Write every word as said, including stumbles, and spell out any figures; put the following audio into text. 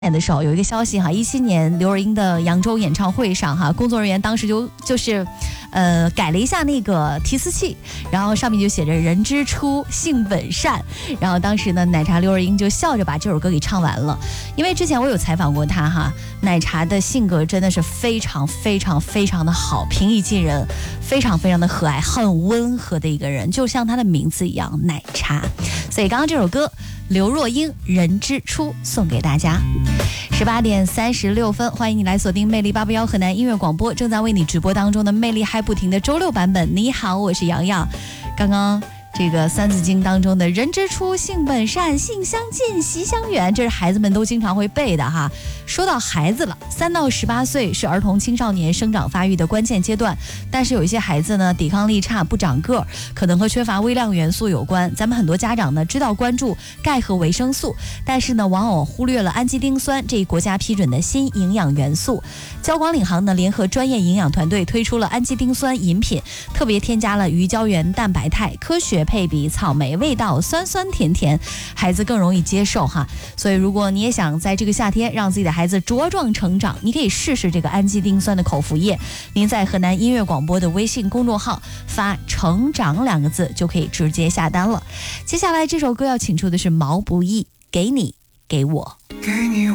年的时候有一个消息哈，一七年刘若英的扬州演唱会上哈，工作人员当时就就是呃改了一下那个提词器，然后上面就写着人之初性本善，然后当时呢奶茶刘若英就笑着把这首歌给唱完了。因为之前我有采访过她哈，奶茶的性格真的是非常非常非常的好，平易近人，非常非常的和蔼，很温和的一个人，就像她的名字一样，奶茶。所以刚刚这首歌刘若英人之初送给大家。十八点三十六分，欢迎你来锁定魅力八八幺河南音乐广播，正在为你直播当中的魅力嗨不停的周六版本。你好，我是洋洋。刚刚这个三字经当中的人之初性本善，性相近习相远，这是孩子们都经常会背的哈。说到孩子了，三到十八岁是儿童青少年生长发育的关键阶段，但是有一些孩子呢抵抗力差，不长个儿，可能和缺乏微量元素有关。咱们很多家长呢知道关注钙和维生素，但是呢往往忽略了氨基丁酸这一国家批准的新营养元素。交广领航呢联合专业营养团队推出了氨基丁酸饮品，特别添加了鱼胶原蛋白肽，科学配比草莓味道，酸酸甜甜，孩子更容易接受哈。所以如果你也想在这个夏天让自己的孩子茁壮成长，你可以试试这个氨基丁酸的口服液。您在河南音乐广播的微信公众号发成长两个字就可以直接下单了。接下来这首歌要请出的是毛不易，给你给我。给你